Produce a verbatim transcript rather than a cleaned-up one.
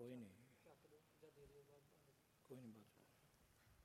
ਕੋਈ ਨਹੀਂ ਚੱਕ ਦਿਓ ਜਾਂ ਦੇ ਦਿਓ ਬਾਅਦ ਕੋਈ ਨਹੀਂ ਬਾਤ